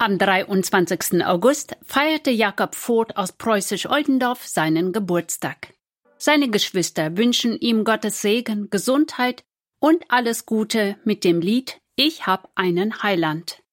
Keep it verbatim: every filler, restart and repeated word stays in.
Am dreiundzwanzigsten August feierte Jakob Voth aus Preußisch-Oldendorf seinen Geburtstag. Seine Geschwister wünschen ihm Gottes Segen, Gesundheit und alles Gute mit dem Lied »Ich hab einen Heiland«.